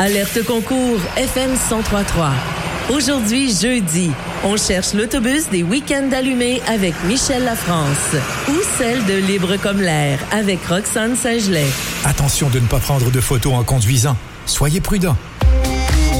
Alerte concours FM 103.3. Aujourd'hui, jeudi, on cherche l'autobus des Week-ends allumés avec Michel Lafrance ou celle de Libre comme l'air avec Roxane Saint-Gelais. Attention de ne pas prendre de photos en conduisant. Soyez prudents.